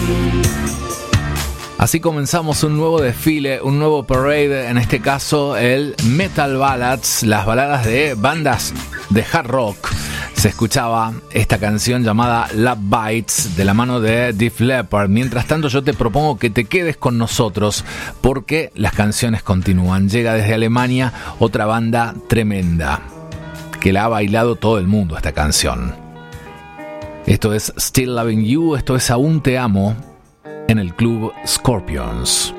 Así comenzamos un nuevo desfile, un nuevo parade, en este caso el Metal Ballads, las baladas de bandas de hard rock. Se escuchaba esta canción llamada Love Bites de la mano de Def Leppard. Mientras tanto yo te propongo que te quedes con nosotros porque las canciones continúan. Llega desde Alemania otra banda tremenda que la ha bailado todo el mundo esta canción. Esto es Still Loving You, esto es Aún Te Amo en el Club Scorpions.